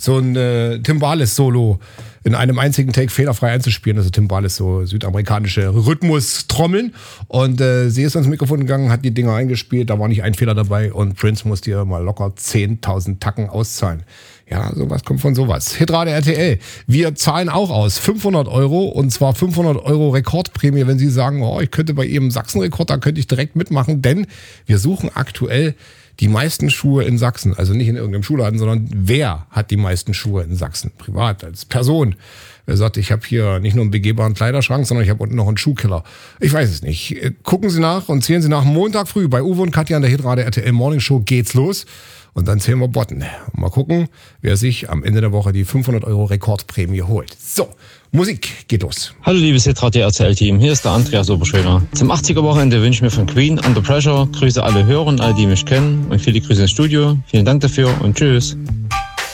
so ein Timbales-Solo in einem einzigen Take fehlerfrei einzuspielen. Also Timbales, so südamerikanische Rhythmus-Trommeln. Und sie ist ans Mikrofon gegangen, hat die Dinger eingespielt, da war nicht ein Fehler dabei und Prince musste ihr mal locker 10.000 Tacken auszahlen. Ja, sowas kommt von sowas. Hitradio RTL. Wir zahlen auch aus 500 Euro und zwar 500 Euro Rekordprämie, wenn Sie sagen, oh, ich könnte bei Ihrem Sachsen-Rekord, da könnte ich direkt mitmachen, denn wir suchen aktuell die meisten Schuhe in Sachsen. Also nicht in irgendeinem Schuhladen, sondern wer hat die meisten Schuhe in Sachsen? Privat, als Person. Wer sagt, ich habe hier nicht nur einen begehbaren Kleiderschrank, sondern ich habe unten noch einen Schuhkeller. Ich weiß es nicht. Gucken Sie nach und zählen Sie nach. Montag früh bei Uwe und Katja in der Hitradio RTL Morning Show geht's los. Und dann zählen wir Botten. Mal gucken, wer sich am Ende der Woche die 500 Euro Rekordprämie holt. So, Musik geht los. Hallo liebes Hitradio RTL-Team, hier ist der Andreas Oberschöner. Zum 80er-Wochenende wünsche ich mir von Queen Under Pressure. Grüße alle Hörer und alle, die mich kennen. Und viele Grüße ins Studio. Vielen Dank dafür und tschüss.